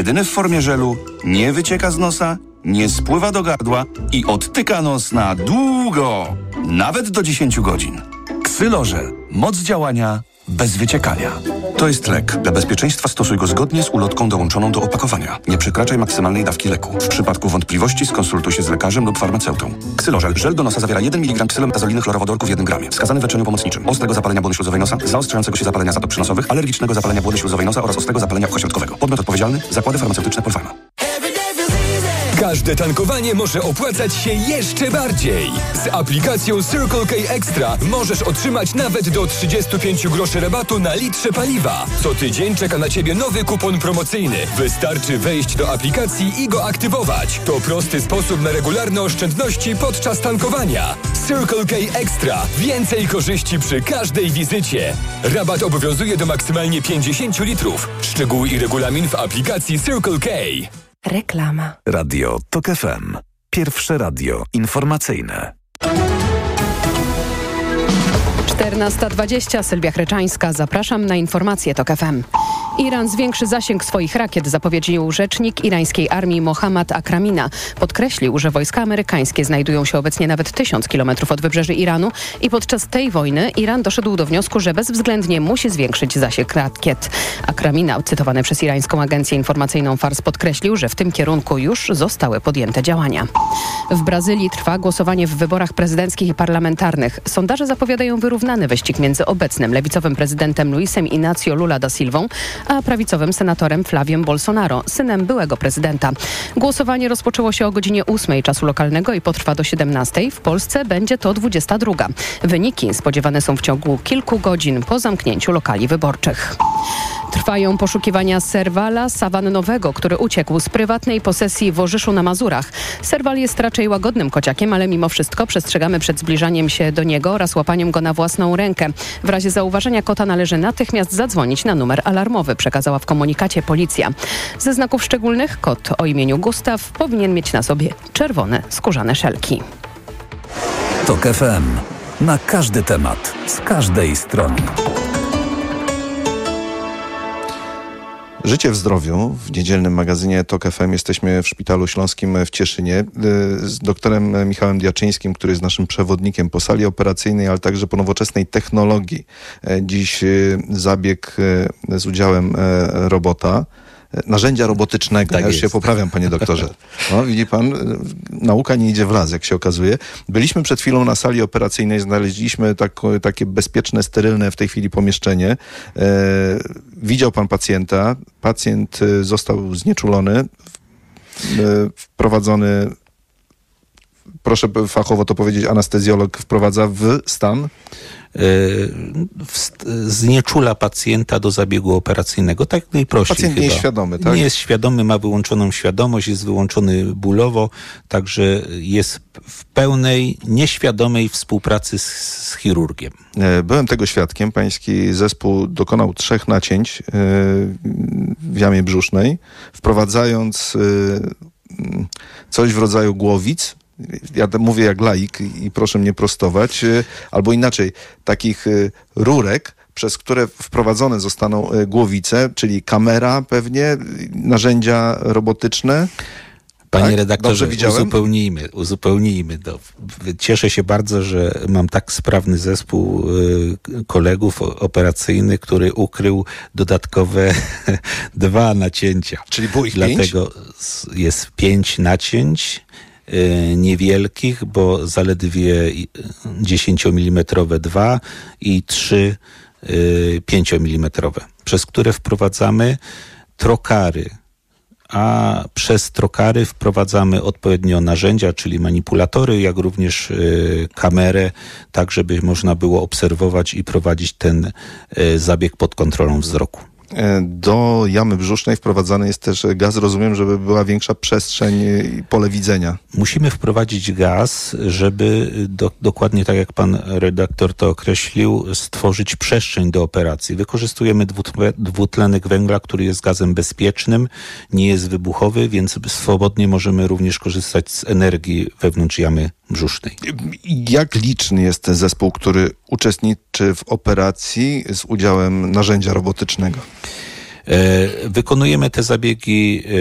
jedyny w formie żelu, nie wycieka z nosa, nie spływa do gardła i odtyka nos na długo, nawet do 10 godzin. Xylożel. Moc działania bez wyciekania. To jest lek. Dla bezpieczeństwa stosuj go zgodnie z ulotką dołączoną do opakowania. Nie przekraczaj maksymalnej dawki leku. W przypadku wątpliwości skonsultuj się z lekarzem lub farmaceutą. Xylożel. Żel do nosa zawiera 1 mg ksylometazoliny chlorowodorku w 1 gramie. Wskazany w leczeniu pomocniczym. Ostrego zapalenia błony śluzowej nosa, zaostrzającego się zapalenia zatop przynosowych, alergicznego zapalenia błony śluzowej nosa oraz ostrego zapalenia uchośrodkowego. Podmiot odpowiedzialny. Zakłady farmaceutyczne Polpharma. Każde tankowanie może opłacać się jeszcze bardziej. Z aplikacją Circle K Extra możesz otrzymać nawet do 35 groszy rabatu na litrze paliwa. Co tydzień czeka na Ciebie nowy kupon promocyjny. Wystarczy wejść do aplikacji i go aktywować. To prosty sposób na regularne oszczędności podczas tankowania. Circle K Extra. Więcej korzyści przy każdej wizycie. Rabat obowiązuje do maksymalnie 50 litrów. Szczegóły i regulamin w aplikacji Circle K. Reklama. Radio TOK FM. Pierwsze radio informacyjne. 14:20. Sylwia Chryczańska. Zapraszam na informacje TOK FM. Iran zwiększy zasięg swoich rakiet, zapowiedział rzecznik irańskiej armii Mohammad Akramina. Podkreślił, że wojska amerykańskie znajdują się obecnie nawet 1000 kilometrów od wybrzeży Iranu i podczas tej wojny Iran doszedł do wniosku, że bezwzględnie musi zwiększyć zasięg rakiet. Akramina, cytowany przez irańską agencję informacyjną Fars, podkreślił, że w tym kierunku już zostały podjęte działania. W Brazylii trwa głosowanie w wyborach prezydenckich i parlamentarnych. Sondaże zapowiadają wyrównany wyścig między obecnym lewicowym prezydentem Luisem Inácio Lula da Silvą a prawicowym senatorem Flaviem Bolsonaro, synem byłego prezydenta. Głosowanie rozpoczęło się o godzinie 8 czasu lokalnego i potrwa do 17. W Polsce będzie to 22. Wyniki spodziewane są w ciągu kilku godzin po zamknięciu lokali wyborczych. Trwają poszukiwania serwala sawannowego, który uciekł z prywatnej posesji w Orzyszu na Mazurach. Serwal jest raczej łagodnym kociakiem, ale mimo wszystko przestrzegamy przed zbliżaniem się do niego oraz łapaniem go na własną rękę. W razie zauważenia kota należy natychmiast zadzwonić na numer alarmowy, przekazała w komunikacie policja. Ze znaków szczególnych kot o imieniu Gustaw powinien mieć na sobie czerwone skórzane szelki. TOK FM. Na każdy temat, z każdej strony. Życie w zdrowiu. W niedzielnym magazynie TOK FM jesteśmy w Szpitalu Śląskim w Cieszynie z doktorem Michałem Diaczyńskim, który jest naszym przewodnikiem po sali operacyjnej, ale także po nowoczesnej technologii. Dziś zabieg z udziałem robota. Narzędzia robotycznego. Tak ja już się poprawiam, panie doktorze. No, widzi pan, nauka nie idzie w las, jak się okazuje. Byliśmy przed chwilą na sali operacyjnej, znaleźliśmy takie bezpieczne, sterylne w tej chwili pomieszczenie. Widział pan pacjenta. Pacjent został znieczulony, wprowadzony, proszę fachowo to powiedzieć, anestezjolog wprowadza w stan? Znieczula pacjenta do zabiegu operacyjnego, tak najprościej. Pacjent chyba. nie jest świadomy, tak? Nie jest świadomy, ma wyłączoną świadomość, jest wyłączony bólowo, także jest w pełnej, nieświadomej współpracy z chirurgiem. Byłem tego świadkiem. Pański zespół dokonał 3 nacięć w jamie brzusznej, wprowadzając coś w rodzaju głowic. Ja mówię jak laik i proszę mnie prostować, albo inaczej, takich rurek, przez które wprowadzone zostaną głowice, czyli kamera pewnie, narzędzia robotyczne. Panie tak? redaktorze, uzupełnijmy. Cieszę się bardzo, że mam tak sprawny zespół kolegów operacyjnych, który ukrył dodatkowe 2 nacięcia. Czyli było ich 5? Dlatego jest 5 nacięć. Niewielkich, bo zaledwie 10 mm 2 i 3 5 mm, przez które wprowadzamy trokary, a przez trokary wprowadzamy odpowiednio narzędzia, czyli manipulatory, jak również kamerę, tak żeby można było obserwować i prowadzić ten zabieg pod kontrolą wzroku. Do jamy brzusznej wprowadzany jest też gaz, rozumiem, żeby była większa przestrzeń i pole widzenia. Musimy wprowadzić gaz, żeby dokładnie tak jak pan redaktor to określił, stworzyć przestrzeń do operacji. Wykorzystujemy dwutlenek węgla, który jest gazem bezpiecznym, nie jest wybuchowy, więc swobodnie możemy również korzystać z energii wewnątrz jamy brzusznej. Jak liczny jest ten zespół, który uczestniczy w operacji z udziałem narzędzia robotycznego? Wykonujemy te zabiegi